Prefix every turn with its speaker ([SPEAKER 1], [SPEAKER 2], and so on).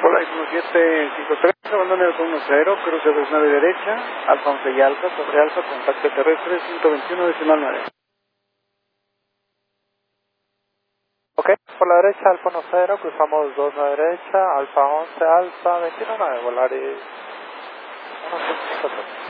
[SPEAKER 1] Hola, 1753, abandone el 10, cruce 29 derecha, Alfa 11 y Alfa, sobre Alfa, contacto terrestre, 121,9.
[SPEAKER 2] Ok, por la derecha, Alfa 10, cruzamos 29 derecha, Alfa 11, Alfa 21,9, volar y 1.54.